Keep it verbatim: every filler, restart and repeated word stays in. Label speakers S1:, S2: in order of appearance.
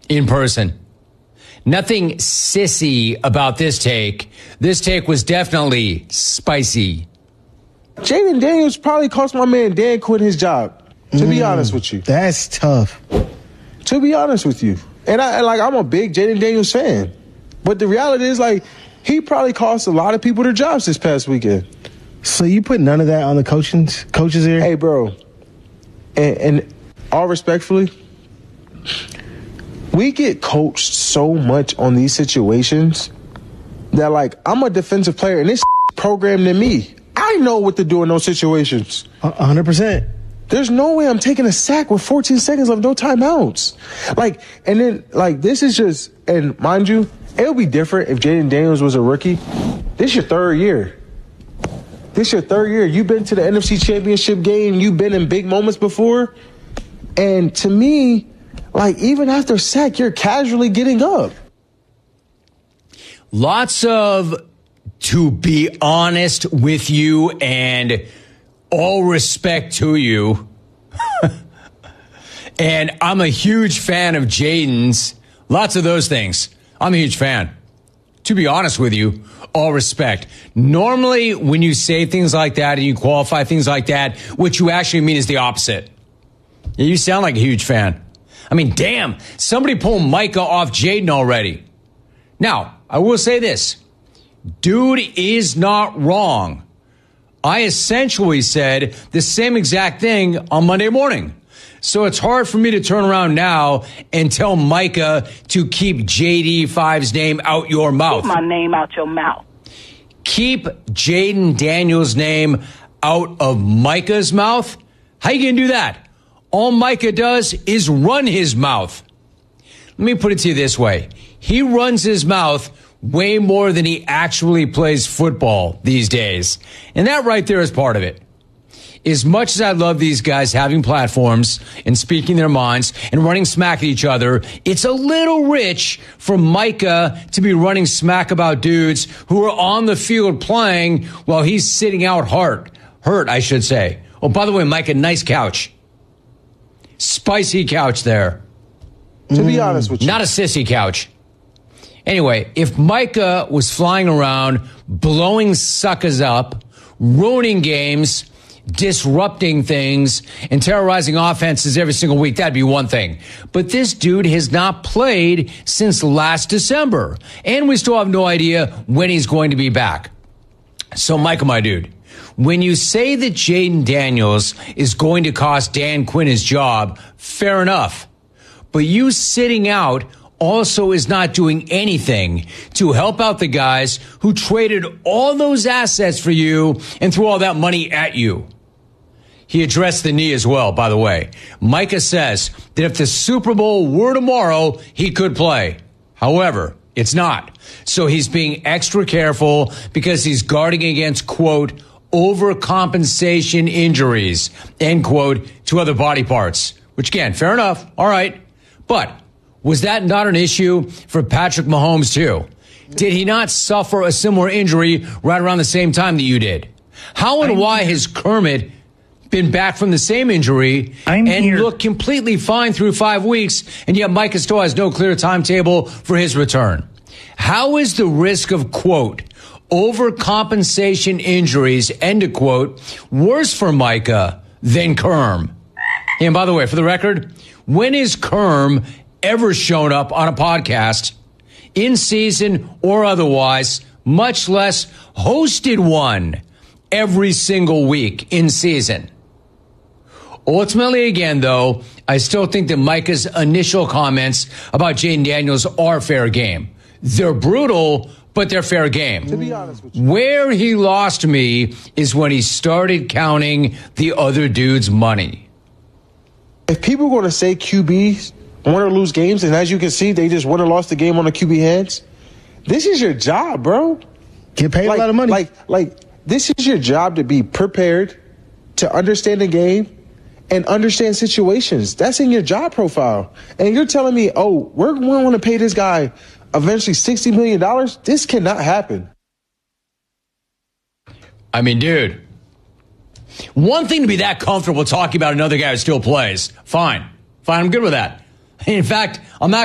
S1: in person. Nothing sissy about this take. This take was definitely spicy.
S2: Jaden Daniels probably cost my man Dan Quinn his job, to mm, be honest with you.
S3: That's tough.
S2: To be honest with you. And I like I'm a big Jaden Daniels fan. But the reality is, like, he probably cost a lot of people their jobs this past weekend.
S3: So you put none of that on the coaching coaches here?
S2: Hey, bro. And, and all respectfully, we get coached so much on these situations that, like, I'm a defensive player and this programmed in me. I know what to do in those situations.
S3: one hundred percent.
S2: There's no way I'm taking a sack with fourteen seconds left, no timeouts. Like, and then, like, this is just, and mind you, it would be different if Jaden Daniels was a rookie. This your third year. This your third year. You've been to the N F C Championship game. You've been in big moments before. And to me, like, even after sack, you're casually getting up.
S1: Lots of, to be honest with you and all respect to you. And I'm a huge fan of Jaden's. Lots of those things. I'm a huge fan. To be honest with you, all respect. Normally, when you say things like that and you qualify things like that, what you actually mean is the opposite. You sound like a huge fan. I mean, damn, somebody pull Micah off Jaden already. Now, I will say this. Dude is not wrong. I essentially said the same exact thing on Monday morning. So it's hard for me to turn around now and tell Micah to keep J D five's name out your mouth.
S4: Keep my name out your mouth.
S1: Keep Jaden Daniels' name out of Micah's mouth? How you going to do that? All Micah does is run his mouth. Let me put it to you this way. He runs his mouth way more than he actually plays football these days. And that right there is part of it. As much as I love these guys having platforms and speaking their minds and running smack at each other, it's a little rich for Micah to be running smack about dudes who are on the field playing while he's sitting out hurt. Hurt, I should say. Oh, by the way, Micah, nice couch. Spicy couch there.
S2: To be honest with you.
S1: Not a sissy couch. Anyway, if Micah was flying around, blowing suckers up, ruining games, disrupting things, and terrorizing offenses every single week, that'd be one thing. But this dude has not played since last December, and we still have no idea when he's going to be back. So, Micah, my dude, when you say that Jaden Daniels is going to cost Dan Quinn his job, fair enough. But you sitting out also is not doing anything to help out the guys who traded all those assets for you and threw all that money at you. He addressed the knee as well, by the way. Micah says that if the Super Bowl were tomorrow, he could play. However, it's not. So he's being extra careful because he's guarding against, quote, overcompensation injuries, end quote, to other body parts. Which, again, fair enough. All right. But was that not an issue for Patrick Mahomes, too? Did he not suffer a similar injury right around the same time that you did? How and why has Kermit been back from the same injury
S5: I'm
S1: and
S5: here.
S1: looked completely fine through five weeks, and yet Micah still has no clear timetable for his return? How is the risk of, quote, overcompensation injuries, end of quote, worse for Micah than Kerm? And by the way, for the record, when has Kerm ever shown up on a podcast, in season or otherwise, much less hosted one every single week in season? Ultimately, again, though, I still think that Micah's initial comments about Jaden Daniels are fair game. They're brutal, but they're fair game.
S2: To be honest with you.
S1: Where he lost me is when he started counting the other dude's money.
S2: If people are going to say Q Bs win or lose games, and as you can see, they just won or lost the game on the Q B hands, this is your job, bro.
S3: Get paid
S2: like,
S3: a lot of money.
S2: Like, like this is your job to be prepared, to understand the game, and understand situations. That's in your job profile. And you're telling me, oh, we're going to pay this guy eventually sixty million dollars? This cannot happen.
S1: I mean, dude, one thing to be that comfortable talking about another guy who still plays. Fine. Fine, I'm good with that. In fact, I'm not